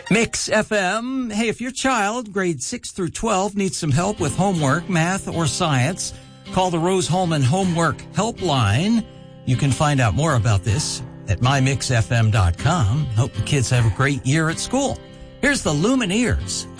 Mix FM. Hey, if your child, grades 6 through 12, needs some help with homework, math, or science, call the Rose-Hulman Homework Helpline. You can find out more about this at mymixfm.com. Hope the kids have a great year at school. Here's the Lumineers